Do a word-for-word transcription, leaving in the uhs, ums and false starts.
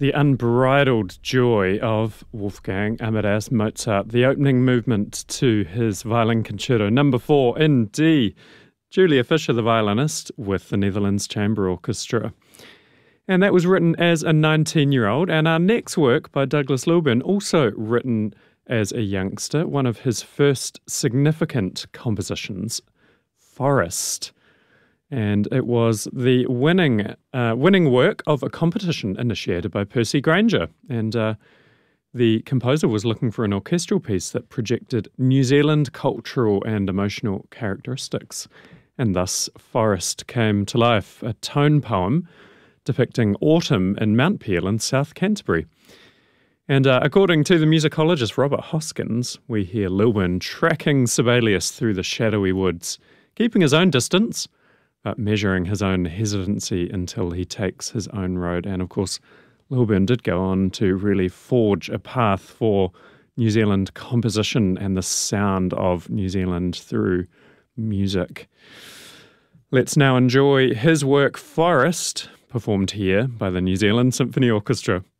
The unbridled joy of Wolfgang Amadeus Mozart, the opening movement to his violin concerto number four in D. Julia Fischer, the violinist, with the Netherlands Chamber Orchestra. And that was written as a nineteen-year-old. And our next work by Douglas Lilburn, also written as a youngster, one of his first significant compositions, Forest. And it was the winning uh, winning work of a competition initiated by Percy Grainger. And uh, the composer was looking for an orchestral piece that projected New Zealand cultural and emotional characteristics. And thus, Forest came to life, a tone poem depicting autumn in Mount Peel in South Canterbury. And uh, according to the musicologist Robert Hoskins, we hear Lilburn tracking Sibelius through the shadowy woods, keeping his own distance, but measuring his own hesitancy until he takes his own road. And of course, Lilburn did go on to really forge a path for New Zealand composition and the sound of New Zealand through music. Let's now enjoy his work, Forest, performed here by the New Zealand Symphony Orchestra.